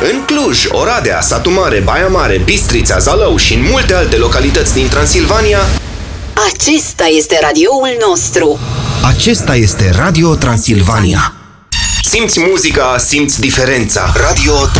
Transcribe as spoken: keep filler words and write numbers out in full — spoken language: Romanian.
În Cluj, Oradea, Satu Mare, Baia Mare, Bistrița, Zalău și în multe alte localități din Transilvania, acesta este radioul nostru. Acesta este Radio Transilvania. Simți muzica, simți diferența. Radio